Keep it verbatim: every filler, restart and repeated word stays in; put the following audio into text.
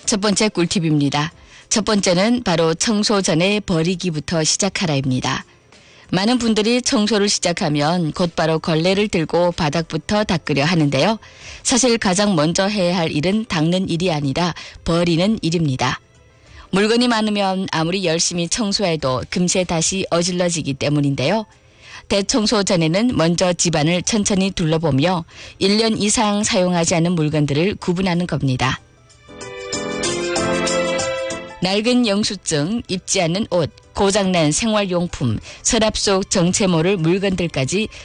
첫 번째 꿀팁입니다. 첫 번째는 바로 청소 전에 버리기부터 시작하라입니다. 많은 분들이 청소를 시작하면 곧바로 걸레를 들고 바닥부터 닦으려 하는데요. 사실 가장 먼저 해야 할 일은 닦는 일이 아니라 버리는 일입니다. 물건이 많으면 아무리 열심히 청소해도 금세 다시 어질러지기 때문인데요. 대청소 전에는 먼저 집안을 천천히 둘러보며 일 년 이상 사용하지 않은 물건들을 구분하는 겁니다. 낡은 영수증, 입지 않는 옷, 고장난 생활용품, 서랍 속 정체 모를 물건들까지